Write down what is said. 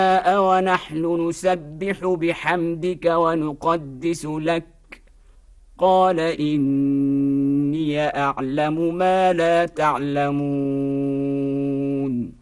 ونحن نسبح بحمدك ونقدس لك قال إني أعلم ما لا تعلمون